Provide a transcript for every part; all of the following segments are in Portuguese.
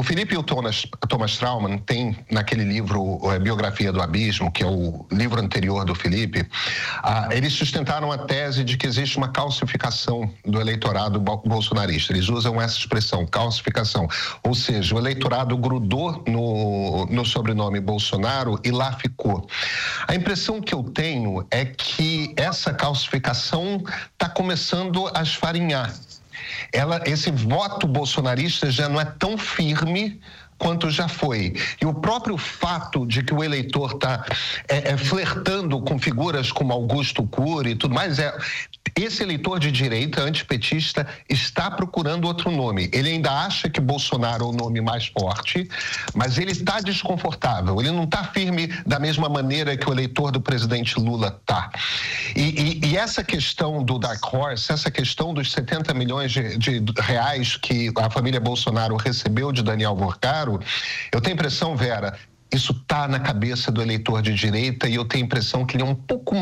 Felipe e o Thomas Trauman têm, naquele livro Biografia do Abismo, que é o livro anterior do Felipe, eles sustentaram a tese de que existe uma calcificação do eleitorado bolsonarista. Eles usam essa expressão, calcificação. Ou seja, o eleitorado grudou no sobrenome Bolsonaro e lá ficou. A impressão que eu tenho é que essa calcificação está começando a esfarinhar. Esse voto bolsonarista já não é tão firme quanto já foi. E o próprio fato de que o eleitor está flertando com figuras como Augusto Cury e tudo mais, esse eleitor de direita, antipetista, está procurando outro nome. Ele ainda acha que Bolsonaro é o nome mais forte, mas ele está desconfortável. Ele não está firme da mesma maneira que o eleitor do presidente Lula está. E essa questão do Dark Horse, essa questão dos 70 milhões de reais que a família Bolsonaro recebeu de Daniel Vorcaro, eu tenho a impressão, Vera, isso está na cabeça do eleitor de direita, e eu tenho a impressão que ele é um pouco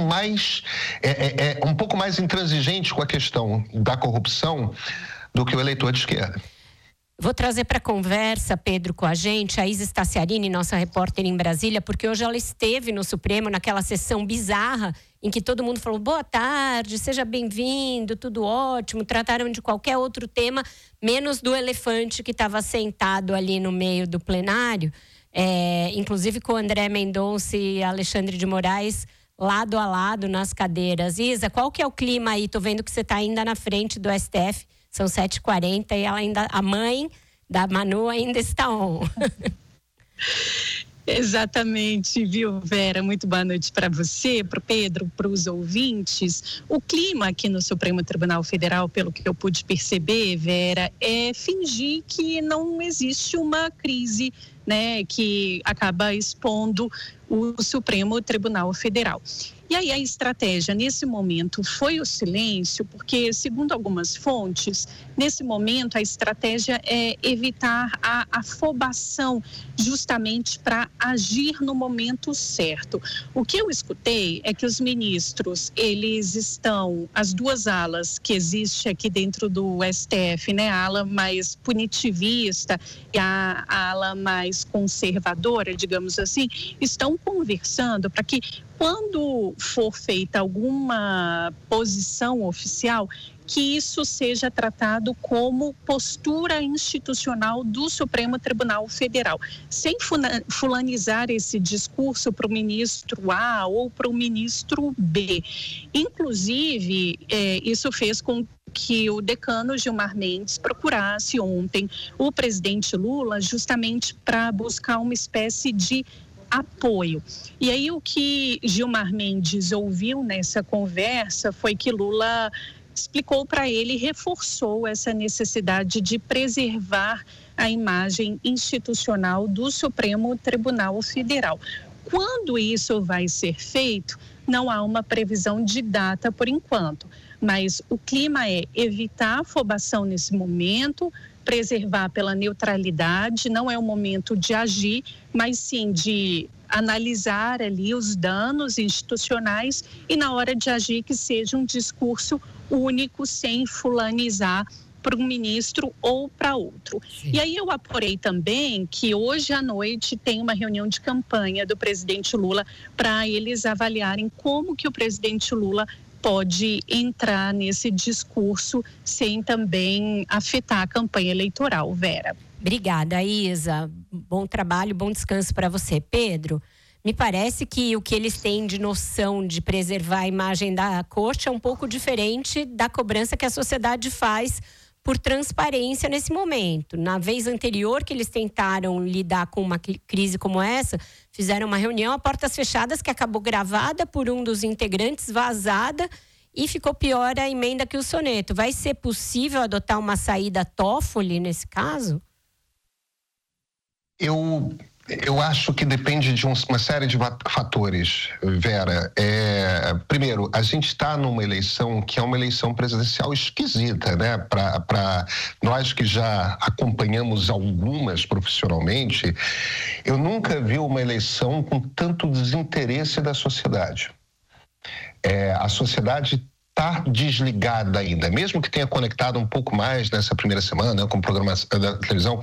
mais intransigente com a questão da corrupção do que o eleitor de esquerda. Vou trazer para a conversa, Pedro, com a gente, a Isa Staciarini, nossa repórter em Brasília, porque hoje ela esteve no Supremo, naquela sessão bizarra, em que todo mundo falou, boa tarde, seja bem-vindo, tudo ótimo, trataram de qualquer outro tema, menos do elefante que estava sentado ali no meio do plenário, inclusive com André Mendonça e Alexandre de Moraes, lado a lado nas cadeiras. Isa, qual que é o clima aí? Tô vendo que você está ainda na frente do STF, são 7h40 e a mãe da Manu ainda está on. Exatamente, viu, Vera? Muito boa noite para você, para o Pedro, para os ouvintes. O clima aqui no Supremo Tribunal Federal, pelo que eu pude perceber, Vera, é fingir que não existe uma crise, né, que acaba expondo o Supremo Tribunal Federal. E aí a estratégia nesse momento foi o silêncio, porque, segundo algumas fontes, nesse momento a estratégia é evitar a afobação, justamente para agir no momento certo. O que eu escutei é que os ministros, eles estão, as duas alas que existe aqui dentro do STF, né, a ala mais punitivista e a ala mais conservadora, digamos assim, estão conversando para que, quando for feita alguma posição oficial, que isso seja tratado como postura institucional do Supremo Tribunal Federal, sem fulanizar esse discurso para o ministro A ou para o ministro B. Inclusive, isso fez com que o decano Gilmar Mendes procurasse ontem o presidente Lula justamente para buscar uma espécie de apoio. E aí o que Gilmar Mendes ouviu nessa conversa foi que Lula explicou para ele, reforçou essa necessidade de preservar a imagem institucional do Supremo Tribunal Federal. Quando isso vai ser feito, não há uma previsão de data por enquanto, mas o clima é evitar a afobação nesse momento, preservar pela neutralidade, não é o momento de agir, mas sim de analisar ali os danos institucionais e, na hora de agir, que seja um discurso único, sem fulanizar para um ministro ou para outro. Sim. E aí eu apurei também que hoje à noite tem uma reunião de campanha do presidente Lula para eles avaliarem como que o presidente Lula pode entrar nesse discurso sem também afetar a campanha eleitoral, Vera. Obrigada, Isa. Bom trabalho, bom descanso para você. Pedro, me parece que o que eles têm de noção de preservar a imagem da corte é um pouco diferente da cobrança que a sociedade faz por transparência nesse momento. Na vez anterior que eles tentaram lidar com uma crise como essa, fizeram uma reunião a portas fechadas que acabou gravada por um dos integrantes, vazada, e ficou pior a emenda que o soneto. Vai ser possível adotar uma saída Toffoli nesse caso? Eu acho que depende de uma série de fatores, Vera. Primeiro, a gente está numa eleição que é uma eleição presidencial esquisita, né? Para nós que já acompanhamos algumas profissionalmente, eu nunca vi uma eleição com tanto desinteresse da sociedade. A sociedade está desligada ainda, mesmo que tenha conectado um pouco mais nessa primeira semana, com o programa da televisão.